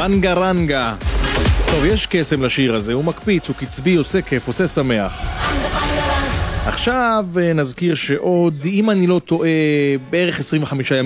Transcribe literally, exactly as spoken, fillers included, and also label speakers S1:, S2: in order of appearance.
S1: רנגה רנגה. טוב, יש קסם לשיר הזה, הוא מקפיץ, הוא קצבי, עושה כיף, עושה שמח. עכשיו נזכיר שעוד, אם אני לא טועה, בערך עשרים וחמישה ימים